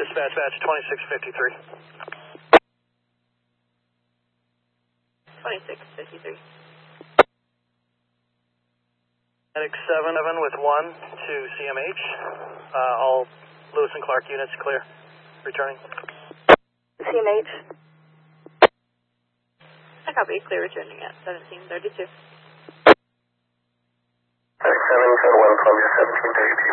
dispatch, batch 2653. 2653. Medic 7 with 1 to CMH. All Lewis and Clark units clear. Returning. CMH. I copy, clear returning at 1732. Medic 7, code 1, Columbia 1732.